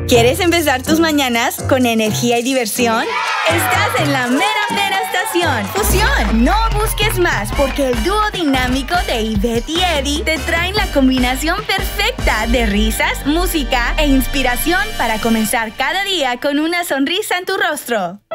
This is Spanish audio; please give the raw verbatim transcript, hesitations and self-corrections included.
¿Quieres empezar tus mañanas con energía y diversión? Estás en la mera mera estación Fusión. No busques más, porque el dúo dinámico de Ivette y Eddie te traen la combinación perfecta de risas, música e inspiración para comenzar cada día con una sonrisa en tu rostro.